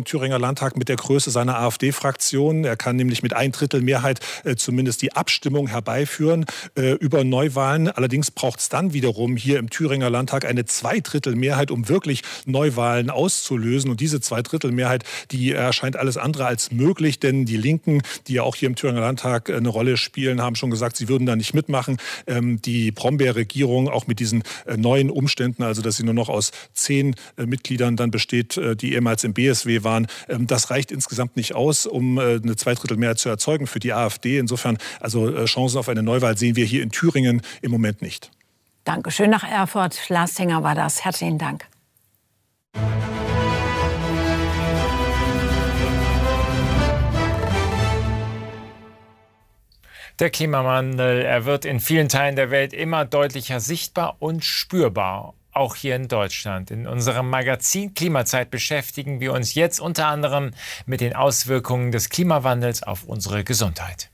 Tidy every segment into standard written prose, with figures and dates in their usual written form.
im Thüringer Landtag mit der Größe seiner AfD-Fraktion. Er kann nämlich mit 1/3 Mehrheit zumindest die Abstimmung herbeiführen über Neuwahlen. Allerdings braucht es dann wiederum hier im Thüringer Landtag eine 2/3 Mehrheit, um wirklich Neuwahlen auszulösen. Und diese 2/3 Mehrheit, die erscheint alles andere als möglich, denn die Linken, die ja auch hier im Thüringer Landtag eine Rolle spielen, haben schon gesagt, sie würden da nicht mitmachen. Die Brombeer-Regierung, auch mit diesen neuen Umständen, also dass sie nur noch aus 10 Mitgliedern dann besteht, die ehemals im BSW waren, das reicht insgesamt nicht aus, um eine 2/3 Mehrheit zu erzeugen für die AfD. Insofern, also Chancen auf eine Neuwahl sehen wir hier in Thüringen im Moment nicht. Dankeschön nach Erfurt. Lars Tenger war das. Herzlichen Dank. Der Klimawandel, er wird in vielen Teilen der Welt immer deutlicher sichtbar und spürbar. Auch hier in Deutschland. In unserem Magazin Klimazeit beschäftigen wir uns jetzt unter anderem mit den Auswirkungen des Klimawandels auf unsere Gesundheit.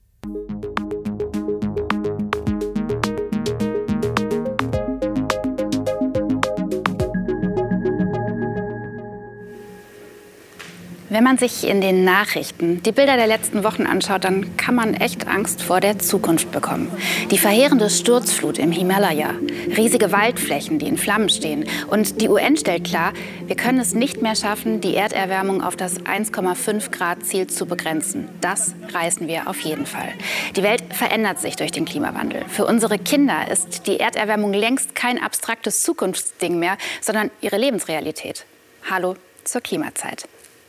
Wenn man sich in den Nachrichten die Bilder der letzten Wochen anschaut, dann kann man echt Angst vor der Zukunft bekommen. Die verheerende Sturzflut im Himalaya, riesige Waldflächen, die in Flammen stehen. Und die UN stellt klar, wir können es nicht mehr schaffen, die Erderwärmung auf das 1,5 Grad Ziel zu begrenzen. Das reißen wir auf jeden Fall. Die Welt verändert sich durch den Klimawandel. Für unsere Kinder ist die Erderwärmung längst kein abstraktes Zukunftsding mehr, sondern ihre Lebensrealität. Hallo zur Klimazeit.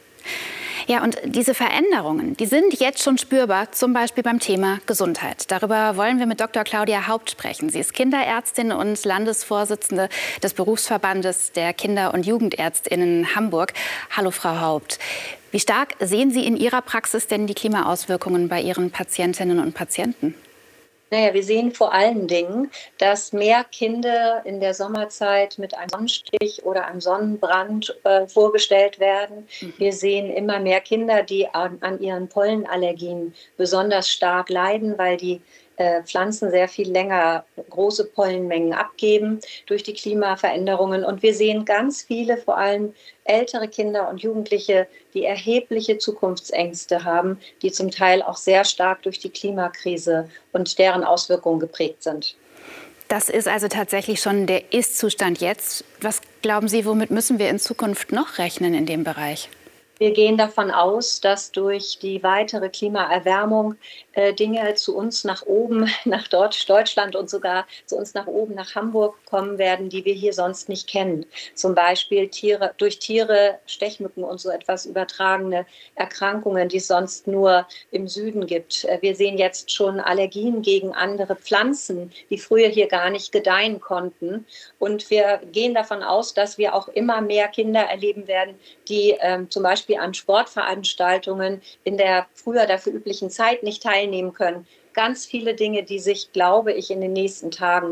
Ja, und diese Veränderungen, die sind jetzt schon spürbar, zum Beispiel beim Thema Gesundheit. Darüber wollen wir mit Dr. Claudia Haupt sprechen. Sie ist Kinderärztin und Landesvorsitzende des Berufsverbandes der Kinder- und Jugendärztinnen Hamburg. Hallo, Frau Haupt. Wie stark sehen Sie in Ihrer Praxis denn die Klimaauswirkungen bei Ihren Patientinnen und Patienten? Naja, wir sehen vor allen Dingen, dass mehr Kinder in der Sommerzeit mit einem Sonnenstich oder einem Sonnenbrand vorgestellt werden. Wir sehen immer mehr Kinder, die an ihren Pollenallergien besonders stark leiden, weil die Pflanzen sehr viel länger große Pollenmengen abgeben durch die Klimaveränderungen. Und wir sehen ganz viele, vor allem ältere Kinder und Jugendliche, die erhebliche Zukunftsängste haben, die zum Teil auch sehr stark durch die Klimakrise und deren Auswirkungen geprägt sind. Das ist also tatsächlich schon der Ist-Zustand jetzt. Was glauben Sie, womit müssen wir in Zukunft noch rechnen in dem Bereich? Wir gehen davon aus, dass durch die weitere Klimaerwärmung Dinge zu uns nach oben, nach Deutschland und sogar zu uns nach oben, nach Hamburg kommen werden, die wir hier sonst nicht kennen. Zum Beispiel durch Tiere, Stechmücken und so etwas übertragene Erkrankungen, die es sonst nur im Süden gibt. Wir sehen jetzt schon Allergien gegen andere Pflanzen, die früher hier gar nicht gedeihen konnten. Und wir gehen davon aus, dass wir auch immer mehr Kinder erleben werden, die zum Beispiel an Sportveranstaltungen in der früher dafür üblichen Zeit nicht teilnehmen können. Ganz viele Dinge, die sich, glaube ich, in den nächsten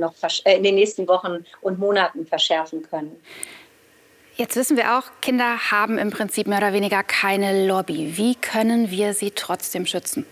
Wochen und Monaten verschärfen können. Jetzt wissen wir auch, Kinder haben im Prinzip mehr oder weniger keine Lobby. Wie können wir sie trotzdem schützen?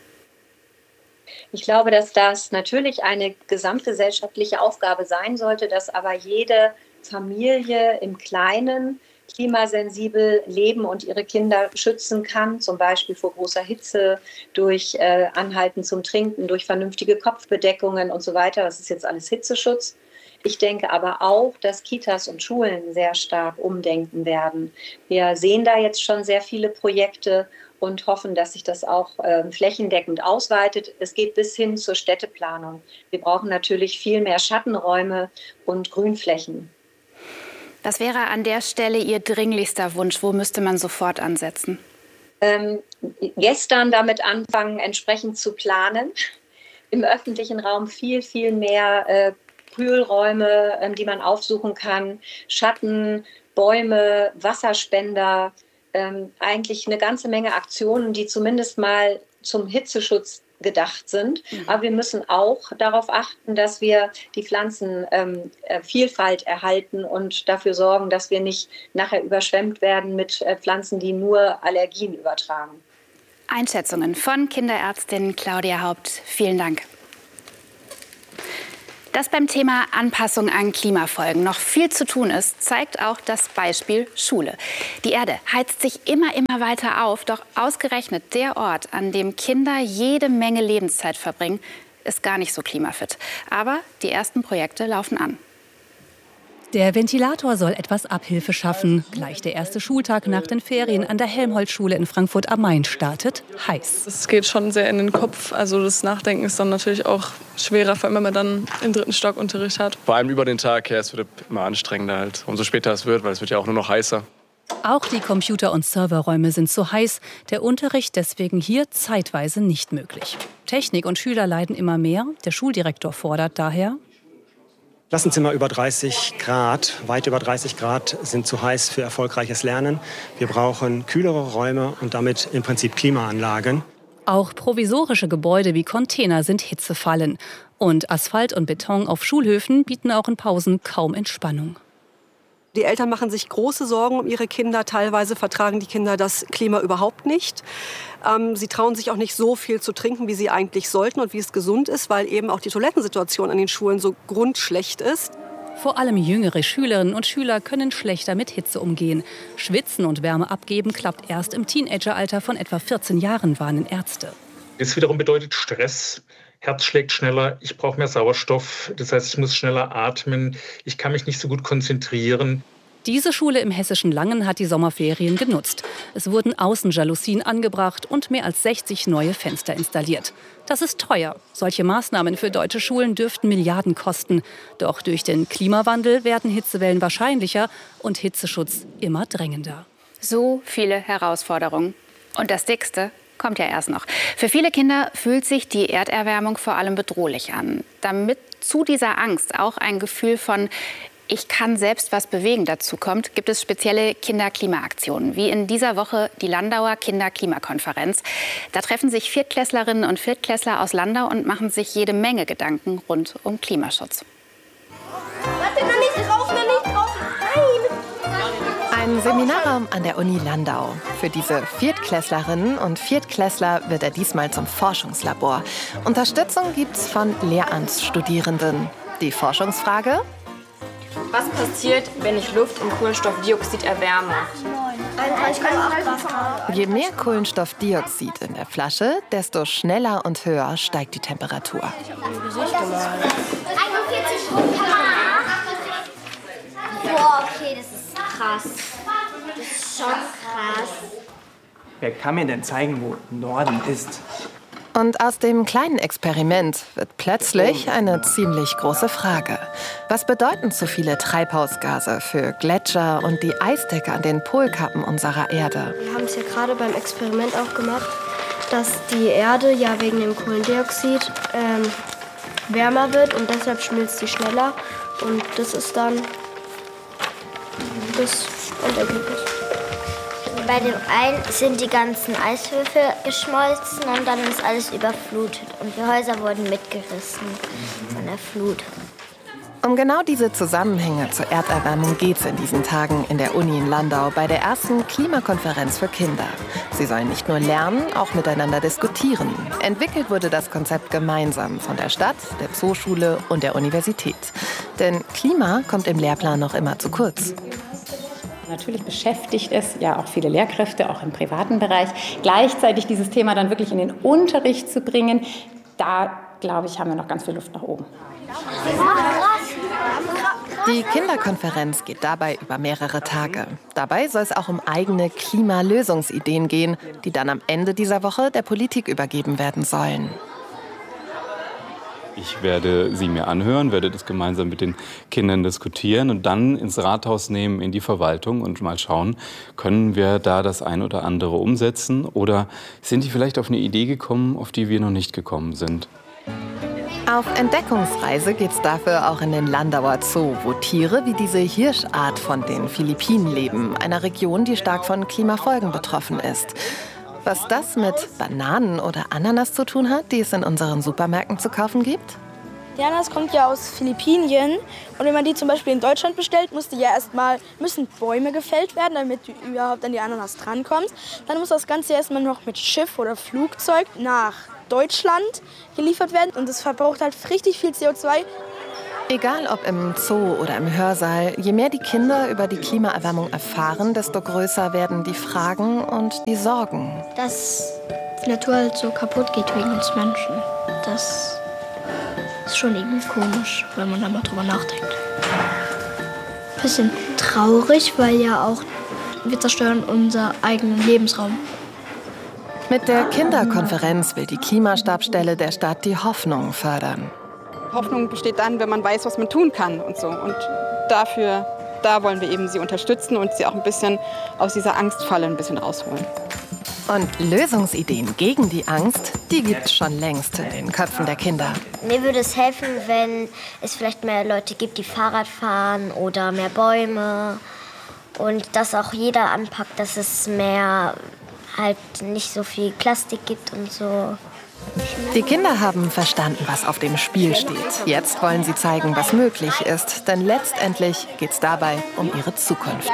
Ich glaube, dass das natürlich eine gesamtgesellschaftliche Aufgabe sein sollte, dass aber jede Familie im Kleinen klimasensibel leben und ihre Kinder schützen kann, zum Beispiel vor großer Hitze, durch Anhalten zum Trinken, durch vernünftige Kopfbedeckungen und so weiter. Das ist jetzt alles Hitzeschutz. Ich denke aber auch, dass Kitas und Schulen sehr stark umdenken werden. Wir sehen da jetzt schon sehr viele Projekte und hoffen, dass sich das auch flächendeckend ausweitet. Es geht bis hin zur Städteplanung. Wir brauchen natürlich viel mehr Schattenräume und Grünflächen. Was wäre an der Stelle Ihr dringlichster Wunsch? Wo müsste man sofort ansetzen? Gestern damit anfangen, entsprechend zu planen. Im öffentlichen Raum viel, viel mehr Kühlräume, die man aufsuchen kann. Schatten, Bäume, Wasserspender. Eigentlich eine ganze Menge Aktionen, die zumindest mal zum Hitzeschutz gedacht sind. Aber wir müssen auch darauf achten, dass wir die Pflanzenvielfalt erhalten und dafür sorgen, dass wir nicht nachher überschwemmt werden mit Pflanzen, die nur Allergien übertragen. Einschätzungen von Kinderärztin Claudia Haupt. Vielen Dank. Dass beim Thema Anpassung an Klimafolgen noch viel zu tun ist, zeigt auch das Beispiel Schule. Die Erde heizt sich immer weiter auf, doch ausgerechnet der Ort, an dem Kinder jede Menge Lebenszeit verbringen, ist gar nicht so klimafit. Aber die ersten Projekte laufen an. Der Ventilator soll etwas Abhilfe schaffen. Gleich der erste Schultag nach den Ferien an der Helmholtz-Schule in Frankfurt am Main startet heiß. Es geht schon sehr in den Kopf. Also das Nachdenken ist dann natürlich auch schwerer, vor allem wenn man dann im 3. Stock Unterricht hat. Vor allem über den Tag her, es wird immer anstrengender halt. Umso später es wird, weil es wird ja auch nur noch heißer. Auch die Computer- und Serverräume sind zu heiß. Der Unterricht deswegen hier zeitweise nicht möglich. Technik und Schüler leiden immer mehr. Der Schuldirektor fordert daher: Klassenzimmer über 30 Grad, weit über 30 Grad sind zu heiß für erfolgreiches Lernen. Wir brauchen kühlere Räume und damit im Prinzip Klimaanlagen. Auch provisorische Gebäude wie Container sind Hitzefallen. Und Asphalt und Beton auf Schulhöfen bieten auch in Pausen kaum Entspannung. Die Eltern machen sich große Sorgen um ihre Kinder. Teilweise vertragen die Kinder das Klima überhaupt nicht. Sie trauen sich auch nicht so viel zu trinken, wie sie eigentlich sollten und wie es gesund ist, weil eben auch die Toilettensituation an den Schulen so grundschlecht ist. Vor allem jüngere Schülerinnen und Schüler können schlechter mit Hitze umgehen. Schwitzen und Wärme abgeben klappt erst im Teenageralter von etwa 14 Jahren, warnen Ärzte. Das wiederum bedeutet Stress. Herz schlägt schneller, ich brauche mehr Sauerstoff, das heißt, ich muss schneller atmen, ich kann mich nicht so gut konzentrieren. Diese Schule im hessischen Langen hat die Sommerferien genutzt. Es wurden Außenjalousien angebracht und mehr als 60 neue Fenster installiert. Das ist teuer. Solche Maßnahmen für deutsche Schulen dürften Milliarden kosten. Doch durch den Klimawandel werden Hitzewellen wahrscheinlicher und Hitzeschutz immer drängender. So viele Herausforderungen. Und das Dickste kommt ja erst noch. Für viele Kinder fühlt sich die Erderwärmung vor allem bedrohlich an. Damit zu dieser Angst auch ein Gefühl von „Ich kann selbst was bewegen" dazu kommt, gibt es spezielle Kinderklimaaktionen, wie in dieser Woche die Landauer Kinderklimakonferenz. Da treffen sich Viertklässlerinnen und Viertklässler aus Landau und machen sich jede Menge Gedanken rund um Klimaschutz. Warte, noch nicht drauf, nein! Ein Seminarraum an der Uni Landau. Für diese Viertklässlerinnen und Viertklässler wird er diesmal zum Forschungslabor. Unterstützung gibt's von Lehramtsstudierenden. Die Forschungsfrage: Was passiert, wenn ich Luft und Kohlenstoffdioxid erwärme? Je mehr Kohlenstoffdioxid in der Flasche, desto schneller und höher steigt die Temperatur. 41 Boah, okay, das ist krass. Das ist schon krass. Wer kann mir denn zeigen, wo Norden ist? Und aus dem kleinen Experiment wird plötzlich eine ziemlich große Frage. Was bedeuten zu viele Treibhausgase für Gletscher und die Eisdecke an den Polkappen unserer Erde? Wir haben es ja gerade beim Experiment auch gemacht, dass die Erde ja wegen dem Kohlendioxid wärmer wird und deshalb schmilzt sie schneller. Und das ist dann das Endergebnis. Bei dem einen sind die ganzen Eiswürfel geschmolzen und dann ist alles überflutet. Und die Häuser wurden mitgerissen von der Flut. Um genau diese Zusammenhänge zur Erderwärmung geht es in diesen Tagen in der Uni in Landau bei der ersten Klimakonferenz für Kinder. Sie sollen nicht nur lernen, auch miteinander diskutieren. Entwickelt wurde das Konzept gemeinsam von der Stadt, der Zooschule und der Universität. Denn Klima kommt im Lehrplan noch immer zu kurz. Natürlich beschäftigt es ja auch viele Lehrkräfte, auch im privaten Bereich. Gleichzeitig dieses Thema dann wirklich in den Unterricht zu bringen, da, glaube ich, haben wir noch ganz viel Luft nach oben. Die Kinderkonferenz geht dabei über mehrere Tage. Dabei soll es auch um eigene Klimalösungsideen gehen, die dann am Ende dieser Woche der Politik übergeben werden sollen. Ich werde sie mir anhören, werde das gemeinsam mit den Kindern diskutieren und dann ins Rathaus nehmen, in die Verwaltung und mal schauen, können wir da das ein oder andere umsetzen oder sind die vielleicht auf eine Idee gekommen, auf die wir noch nicht gekommen sind. Auf Entdeckungsreise geht's dafür auch in den Landauer Zoo, wo Tiere wie diese Hirschart von den Philippinen leben, einer Region, die stark von Klimafolgen betroffen ist. Was das mit Bananen oder Ananas zu tun hat, die es in unseren Supermärkten zu kaufen gibt? Die Ananas kommt ja aus Philippinen und wenn man die zum Beispiel in Deutschland bestellt, müssen Bäume gefällt werden, damit du überhaupt an die Ananas drankommst. Dann muss das Ganze erstmal noch mit Schiff oder Flugzeug nach Deutschland geliefert werden und das verbraucht halt richtig viel CO2. Egal ob im Zoo oder im Hörsaal, je mehr die Kinder über die Klimaerwärmung erfahren, desto größer werden die Fragen und die Sorgen. Dass die Natur halt so kaputt geht wegen uns Menschen. Das ist schon irgendwie komisch, wenn man da mal drüber nachdenkt. Bisschen traurig, weil ja auch wir zerstören unseren eigenen Lebensraum. Mit der Kinderkonferenz will die Klimastabsstelle der Stadt die Hoffnung fördern. Hoffnung besteht dann, wenn man weiß, was man tun kann und so. Und da wollen wir eben sie unterstützen und sie auch ein bisschen aus dieser Angstfalle ein bisschen rausholen. Und Lösungsideen gegen die Angst, die gibt es schon längst in den Köpfen der Kinder. Mir würde es helfen, wenn es vielleicht mehr Leute gibt, die Fahrrad fahren oder mehr Bäume. Und dass auch jeder anpackt, dass es mehr halt nicht so viel Plastik gibt und so. Die Kinder haben verstanden, was auf dem Spiel steht. Jetzt wollen sie zeigen, was möglich ist. Denn letztendlich geht es dabei um ihre Zukunft.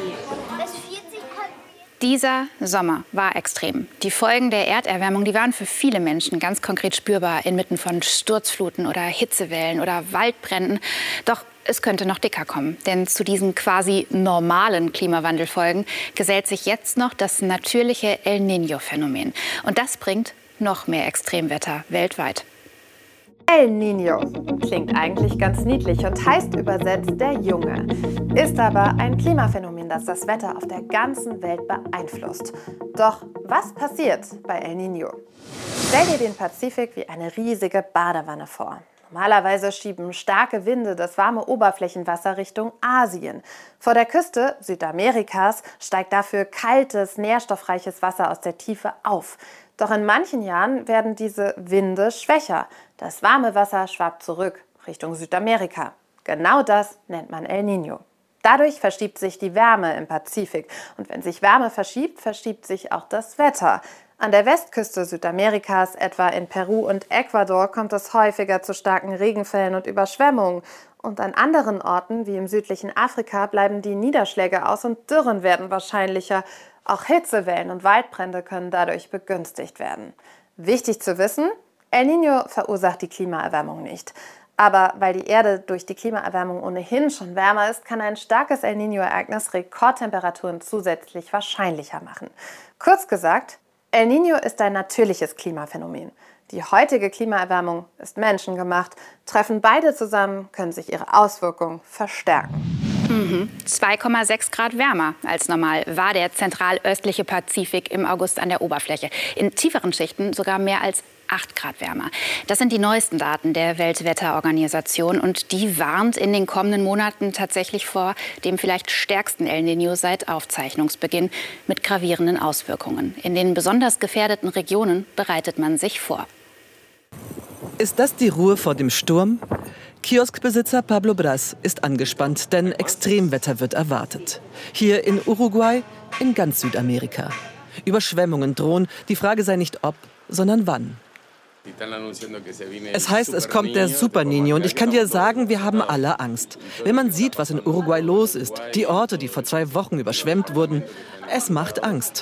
Dieser Sommer war extrem. Die Folgen der Erderwärmung, die waren für viele Menschen ganz konkret spürbar inmitten von Sturzfluten oder Hitzewellen oder Waldbränden. Doch es könnte noch dicker kommen. Denn zu diesen quasi normalen Klimawandelfolgen gesellt sich jetzt noch das natürliche El Niño-Phänomen. Und das bringt noch mehr Extremwetter weltweit. El Niño klingt eigentlich ganz niedlich und heißt übersetzt der Junge, ist aber ein Klimaphänomen, das das Wetter auf der ganzen Welt beeinflusst. Doch was passiert bei El Niño? Stell dir den Pazifik wie eine riesige Badewanne vor. Normalerweise schieben starke Winde das warme Oberflächenwasser Richtung Asien. Vor der Küste Südamerikas steigt dafür kaltes, nährstoffreiches Wasser aus der Tiefe auf. Doch in manchen Jahren werden diese Winde schwächer. Das warme Wasser schwappt zurück Richtung Südamerika. Genau das nennt man El Niño. Dadurch verschiebt sich die Wärme im Pazifik. Und wenn sich Wärme verschiebt, verschiebt sich auch das Wetter. An der Westküste Südamerikas, etwa in Peru und Ecuador, kommt es häufiger zu starken Regenfällen und Überschwemmungen. Und an anderen Orten, wie im südlichen Afrika, bleiben die Niederschläge aus und Dürren werden wahrscheinlicher. Auch Hitzewellen und Waldbrände können dadurch begünstigt werden. Wichtig zu wissen, El Niño verursacht die Klimaerwärmung nicht. Aber weil die Erde durch die Klimaerwärmung ohnehin schon wärmer ist, kann ein starkes El Niño-Ereignis Rekordtemperaturen zusätzlich wahrscheinlicher machen. Kurz gesagt, El Niño ist ein natürliches Klimaphänomen. Die heutige Klimaerwärmung ist menschengemacht. Treffen beide zusammen, können sich ihre Auswirkungen verstärken. 2,6 Grad wärmer als normal war der zentralöstliche Pazifik im August an der Oberfläche. In tieferen Schichten sogar mehr als 8 Grad wärmer. Das sind die neuesten Daten der Weltwetterorganisation und die warnt in den kommenden Monaten tatsächlich vor dem vielleicht stärksten El Niño seit Aufzeichnungsbeginn mit gravierenden Auswirkungen. In den besonders gefährdeten Regionen bereitet man sich vor. Ist das die Ruhe vor dem Sturm? Kioskbesitzer Pablo Bras ist angespannt, denn Extremwetter wird erwartet. Hier in Uruguay, in ganz Südamerika. Überschwemmungen drohen, die Frage sei nicht ob, sondern wann. Es heißt, es kommt der Super Niño und ich kann dir sagen, wir haben alle Angst. Wenn man sieht, was in Uruguay los ist, die Orte, die vor 2 Wochen überschwemmt wurden, es macht Angst.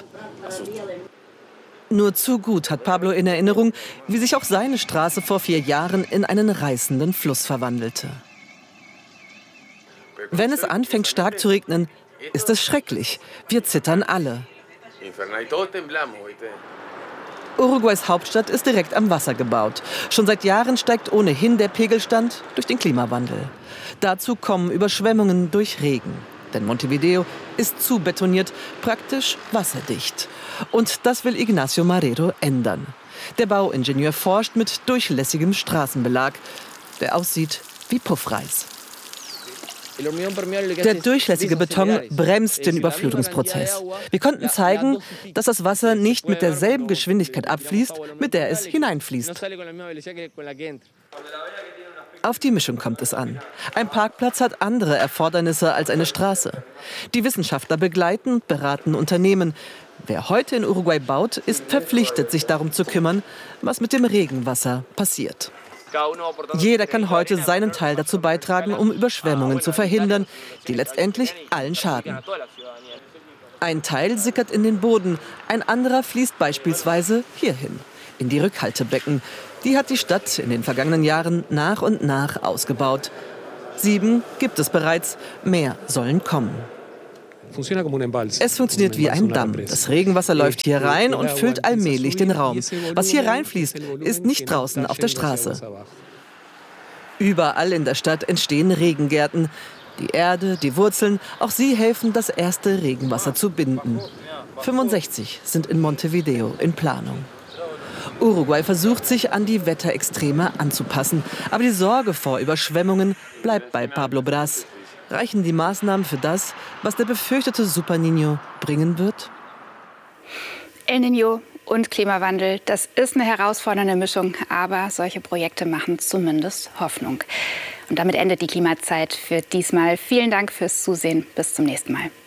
Nur zu gut hat Pablo in Erinnerung, wie sich auch seine Straße vor 4 Jahren in einen reißenden Fluss verwandelte. Wenn es anfängt stark zu regnen, ist es schrecklich. Wir zittern alle. Uruguays Hauptstadt ist direkt am Wasser gebaut. Schon seit Jahren steigt ohnehin der Pegelstand durch den Klimawandel. Dazu kommen Überschwemmungen durch Regen. Denn Montevideo ist zu betoniert, praktisch wasserdicht. Und das will Ignacio Marrero ändern. Der Bauingenieur forscht mit durchlässigem Straßenbelag, der aussieht wie Puffreis. Der durchlässige Beton bremst den Überflutungsprozess. Wir konnten zeigen, dass das Wasser nicht mit derselben Geschwindigkeit abfließt, mit der es hineinfließt. Auf die Mischung kommt es an. Ein Parkplatz hat andere Erfordernisse als eine Straße. Die Wissenschaftler begleiten und beraten Unternehmen. Wer heute in Uruguay baut, ist verpflichtet, sich darum zu kümmern, was mit dem Regenwasser passiert. Jeder kann heute seinen Teil dazu beitragen, um Überschwemmungen zu verhindern, die letztendlich allen schaden. Ein Teil sickert in den Boden, ein anderer fließt beispielsweise hierhin, in die Rückhaltebecken. Die hat die Stadt in den vergangenen Jahren nach und nach ausgebaut. 7 gibt es bereits, mehr sollen kommen. Es funktioniert wie ein Damm. Das Regenwasser läuft hier rein und füllt allmählich den Raum. Was hier reinfließt, ist nicht draußen auf der Straße. Überall in der Stadt entstehen Regengärten. Die Erde, die Wurzeln, auch sie helfen, das erste Regenwasser zu binden. 65 sind in Montevideo in Planung. Uruguay versucht sich an die Wetterextreme anzupassen. Aber die Sorge vor Überschwemmungen bleibt bei Pablo Bras. Reichen die Maßnahmen für das, was der befürchtete Super Niño bringen wird? El Niño und Klimawandel, das ist eine herausfordernde Mischung, aber solche Projekte machen zumindest Hoffnung. Und damit endet die Klimazeit für diesmal. Vielen Dank fürs Zusehen. Bis zum nächsten Mal.